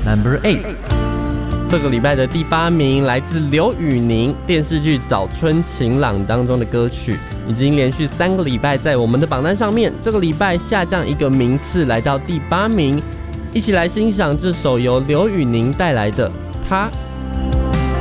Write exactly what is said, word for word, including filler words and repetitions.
Number eight， 这个礼拜的第八名来自刘宇宁电视剧《早春晴朗》当中的歌曲，已经连续三个礼拜在我们的榜单上面，这个礼拜下降一个名次，来到第八名。一起来欣赏这首由刘宇宁带来的《他